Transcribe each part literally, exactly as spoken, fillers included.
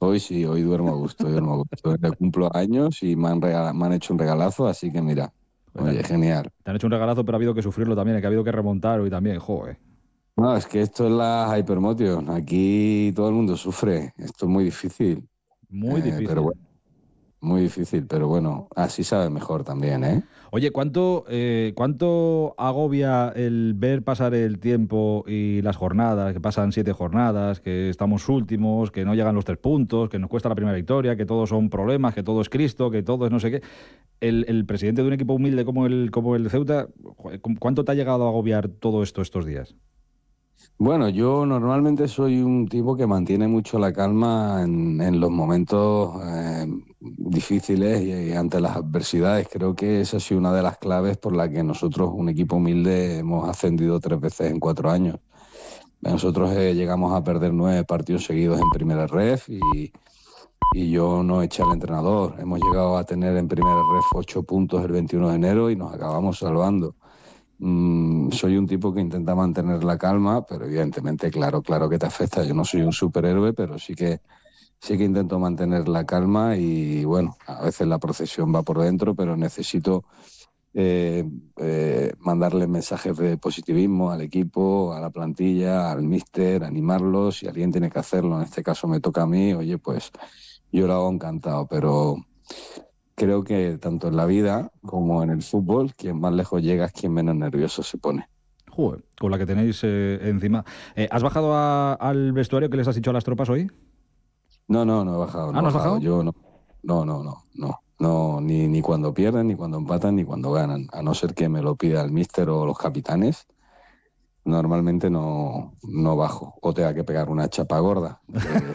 Hoy sí, hoy duermo a gusto, hoy duermo a gusto. Le cumplo años y me han, regala- me han hecho un regalazo, así que mira, Pues te, oye, genial. te han hecho un regalazo, pero ha habido que sufrirlo también, que ha habido que remontar hoy también, joder. No, es que esto es la Hypermotion, aquí todo el mundo sufre, esto es muy difícil, Muy eh, pero difícil. bueno, muy difícil, pero bueno, así sabe mejor también, ¿eh? Oye, ¿cuánto, eh, cuánto agobia el ver pasar el tiempo y las jornadas, que pasan siete jornadas, que estamos últimos, que no llegan los tres puntos, que nos cuesta la primera victoria, que todos son problemas, que todo es Cristo, que todo es no sé qué? El, el presidente de un equipo humilde como el, como el Ceuta, joder, ¿cuánto te ha llegado a agobiar todo esto estos días? Bueno, yo normalmente soy un tipo que mantiene mucho la calma en, en los momentos eh, difíciles y, y ante las adversidades. Creo que esa ha sido una de las claves por la que nosotros, un equipo humilde, hemos ascendido tres veces en cuatro años. Nosotros eh, llegamos a perder nueve partidos seguidos en primera ref y, y yo no eché al entrenador. Hemos llegado a tener en primera ref ocho puntos el veintiuno de enero y nos acabamos salvando. Mm, soy un tipo que intenta mantener la calma, pero evidentemente, claro, claro que te afecta. Yo no soy un superhéroe, pero sí que, sí que intento mantener la calma y bueno, a veces la procesión va por dentro, pero necesito eh, eh, mandarle mensajes de positivismo al equipo, a la plantilla, al míster, animarlos. Si alguien tiene que hacerlo, en este caso me toca a mí, oye, pues yo lo hago encantado, pero creo que tanto en la vida como en el fútbol, quien más lejos llega es quien menos nervioso se pone. Joder, con la que tenéis eh, encima. Eh, ¿has bajado a- al vestuario que les has dicho a las tropas hoy? No, no, no he bajado, no Ah, he ¿no has bajado. bajado? Yo no, no, no, no, no, no, ni, ni cuando pierden, ni cuando empatan, ni cuando ganan, a no ser que me lo pida el míster o los capitanes. Normalmente no, no bajo o tenga que pegar una chapa gorda. Que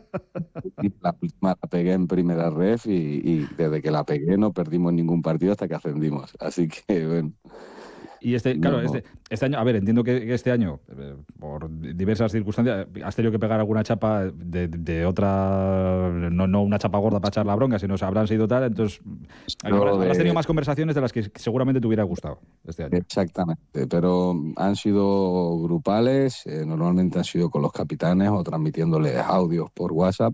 la última la pegué en primera ref y, y desde que la pegué no perdimos ningún partido hasta que ascendimos. Así que, bueno, Y este, claro, no. este, este año, a ver, entiendo que, que este año, eh, por diversas circunstancias, has tenido que pegar alguna chapa de, de otra, no, no una chapa gorda para echar la bronca, sino se habrán sido tal, entonces habrás, Solo habrás tenido de, más conversaciones de las que seguramente te hubiera gustado este año. exactamente, pero han sido grupales, eh, normalmente han sido con los capitanes o transmitiéndoles audios por WhatsApp.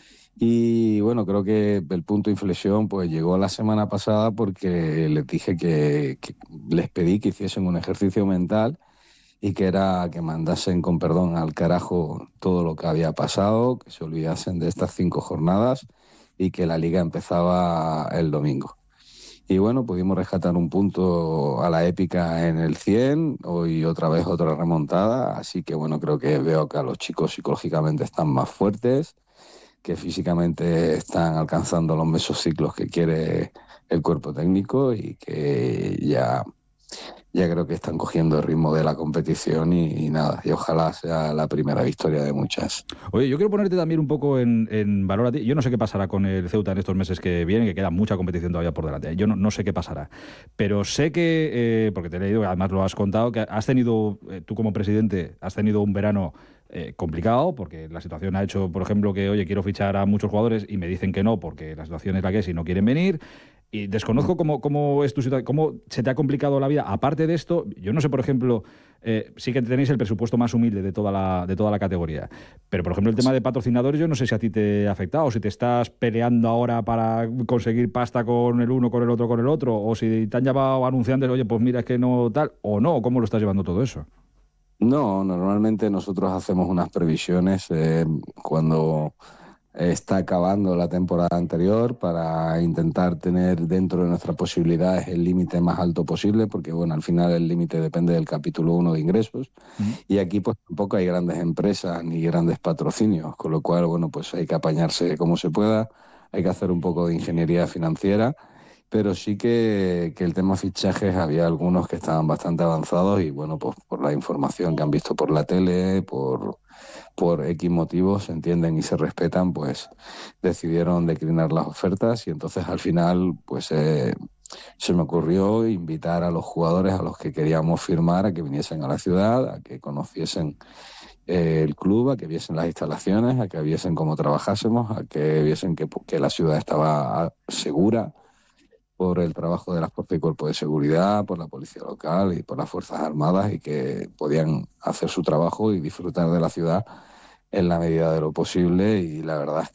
Y bueno, creo que el punto de inflexión pues llegó la semana pasada porque les dije que, que les pedí que hiciesen un ejercicio mental y que era que mandasen con perdón al carajo todo lo que había pasado, que se olvidasen de estas cinco jornadas y que la liga empezaba el domingo. Y bueno, pudimos rescatar un punto a la épica en el cien, hoy otra vez otra remontada, así que bueno, creo que veo que a los chicos psicológicamente están más fuertes, que físicamente están alcanzando los mesociclos que quiere el cuerpo técnico y que ya, ya creo que están cogiendo el ritmo de la competición y, y nada, y ojalá sea la primera victoria de muchas. Oye, yo quiero ponerte también un poco en, en valor a ti. Yo no sé qué pasará con el Ceuta en estos meses que vienen, que queda mucha competición todavía por delante. Yo no, no sé qué pasará. Pero sé que, eh, porque te he leído, además lo has contado, que has tenido, eh, tú como presidente, has tenido un verano eh, complicado, porque la situación ha hecho, por ejemplo, que, oye, quiero fichar a muchos jugadores y me dicen que no, porque la situación es la que es y no quieren venir. Y desconozco cómo, cómo es tu situación, cómo se te ha complicado la vida. Aparte de esto, yo no sé, por ejemplo, eh, sí que tenéis el presupuesto más humilde de toda la, de toda la categoría. Pero, por ejemplo, el tema de patrocinadores, yo no sé si a ti te ha afectado, o si te estás peleando ahora para conseguir pasta con el uno, con el otro, con el otro, o si te han llamado anunciantes, oye, pues mira, es que no tal, o no, ¿cómo lo estás llevando todo eso? No, normalmente nosotros hacemos unas previsiones eh, cuando está acabando la temporada anterior para intentar tener dentro de nuestras posibilidades el límite más alto posible, porque bueno, al final el límite depende del capítulo uno de ingresos Mm. y aquí pues tampoco hay grandes empresas ni grandes patrocinios, con lo cual bueno, pues hay que apañarse como se pueda, hay que hacer un poco de ingeniería financiera, pero sí que, que el tema fichajes había algunos que estaban bastante avanzados y bueno, pues por la información que han visto por la tele, por, por X motivos, se entienden y se respetan, pues decidieron declinar las ofertas y entonces al final pues eh, se me ocurrió invitar a los jugadores a los que queríamos firmar a que viniesen a la ciudad, a que conociesen eh, el club, a que viesen las instalaciones, a que viesen cómo trabajásemos, a que viesen que, que la ciudad estaba segura por el trabajo de las fuerzas y cuerpos de seguridad, por la policía local y por las Fuerzas Armadas y que podían hacer su trabajo y disfrutar de la ciudad en la medida de lo posible y la verdad es